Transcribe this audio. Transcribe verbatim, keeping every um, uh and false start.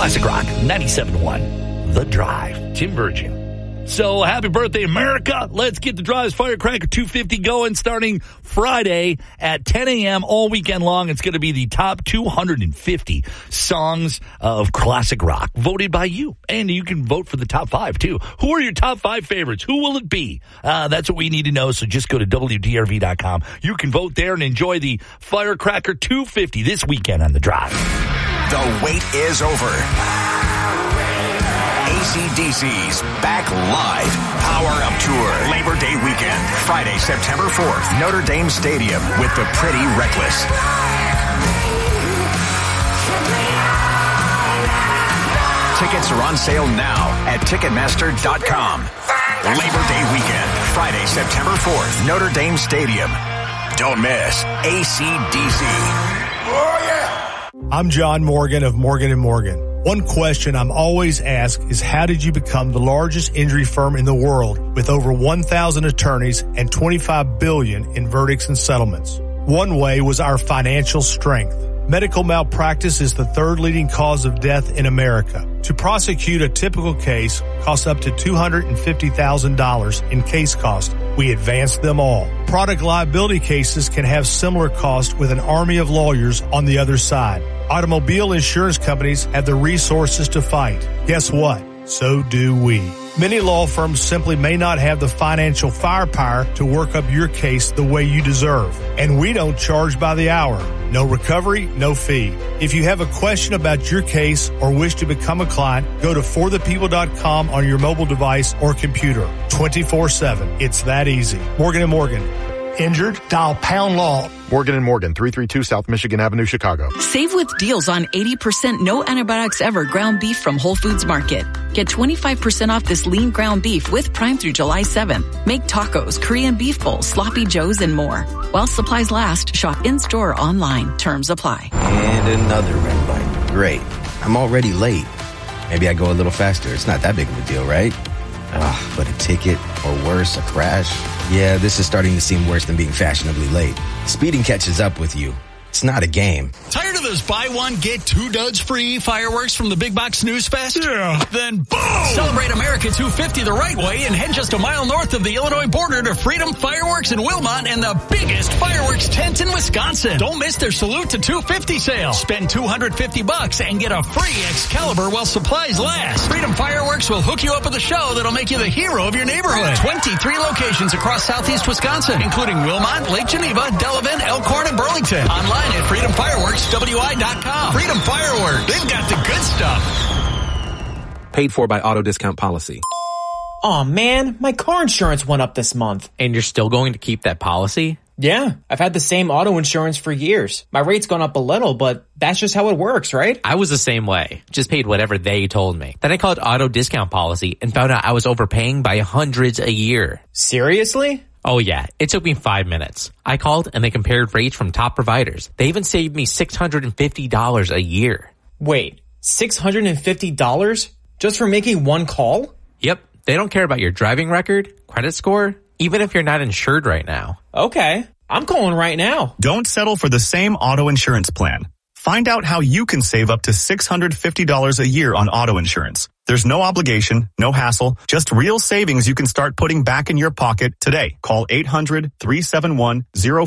Classic Rock, ninety-seven point one, The Drive. Tim Virgin. So, happy birthday, America. Let's get the Drive's Firecracker two fifty going starting Friday at ten a.m. all weekend long. It's going to be the top two hundred fifty songs of classic rock voted by you. And you can vote for the top five, too. Who are your top five favorites? Who will it be? Uh, that's what we need to know. So just go to W D R V dot com. You can vote there and enjoy the Firecracker two fifty this weekend on the Drive. The wait is over. A C D C's Back Live Power Up Tour Labor Day weekend, Friday, September fourth, Notre Dame Stadium with the Pretty Reckless. Tickets are on sale now at Ticketmaster dot com. Labor Day weekend, Friday, September fourth, Notre Dame Stadium. Don't miss A C D C. Oh, yeah! I'm John Morgan of Morgan and Morgan. One question I'm always asked is, how did you become the largest injury firm in the world with over one thousand attorneys and twenty-five billion dollars in verdicts and settlements? One way was our financial strength. Medical malpractice is the third leading cause of death in America. To prosecute a typical case costs up to two hundred fifty thousand dollars in case cost. We advance them all. Product liability cases can have similar costs with an army of lawyers on the other side. Automobile insurance companies have the resources to fight. Guess what? So do we. Many law firms simply may not have the financial firepower to work up your case the way you deserve. And we don't charge by the hour. No recovery, no fee. If you have a question about your case or wish to become a client, go to for the people dot com on your mobile device or computer. twenty-four seven. It's that easy. Morgan and Morgan. Injured? Dial pound law. Morgan and Morgan, three thirty-two South Michigan Avenue, Chicago. Save with deals on eighty percent no antibiotics ever ground beef from Whole Foods Market. Get twenty-five percent off this lean ground beef with Prime through July seventh. Make tacos, Korean beef bowls, sloppy joes, and more. While supplies last, shop in-store or online. Terms apply. And another red light. Great. I'm already late. Maybe I go a little faster. It's not that big of a deal, right? Ugh, but a ticket, or worse, a crash. Yeah, this is starting to seem worse than being fashionably late. Speeding catches up with you. It's not a game. Tired of those buy one, get two duds free fireworks from the Big Box Snooze Fest? Yeah. Then boom! Celebrate America two fifty the right way and head just a mile north of the Illinois border to Freedom Fireworks in Wilmot and the biggest fireworks tent in Wisconsin. Don't miss their Salute to two fifty sale. Spend two hundred fifty bucks and get a free Excalibur while supplies last. Freedom Fireworks will hook you up with a show that'll make you the hero of your neighborhood. twenty-three locations across southeast Wisconsin, including Wilmot, Lake Geneva, Delavan, Elkhorn, and Burlington. Online at freedom fireworks w i dot com. Freedom Fireworks. They've got the good stuff. Paid for by Auto Discount Policy. Aw, man, my car insurance went up this month. And you're still going to keep that policy? Yeah, I've had the same auto insurance for years. My rate's gone up a little, but that's just how it works, right? I was the same way. Just paid whatever they told me. Then I called Auto Discount Policy and found out I was overpaying by hundreds a year. Seriously? Oh yeah, it took me five minutes. I called and they compared rates from top providers. They even saved me six hundred fifty dollars a year. Wait, six hundred fifty dollars just for making one call? Yep, they don't care about your driving record, credit score, even if you're not insured right now. Okay, I'm calling right now. Don't settle for the same auto insurance plan. Find out how you can save up to six hundred fifty dollars a year on auto insurance. There's no obligation, no hassle, just real savings you can start putting back in your pocket today. Call eight hundred, three seven one, zero